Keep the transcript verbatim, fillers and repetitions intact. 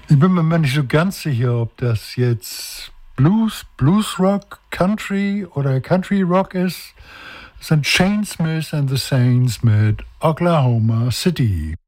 Ich bin mir nicht so ganz sicher, ob das jetzt Blues, Blues Rock, Country oder Country Rock ist. Das sind Chainsmith and the Saints mit Oklahoma City.